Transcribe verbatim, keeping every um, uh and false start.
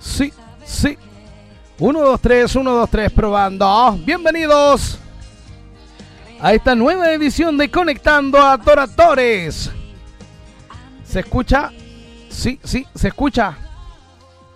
Sí, sí. uno, dos, tres, uno, dos, tres, probando. Bienvenidos a esta nueva edición de Conectando a Adoradores. ¿Se escucha? Sí, sí, se escucha.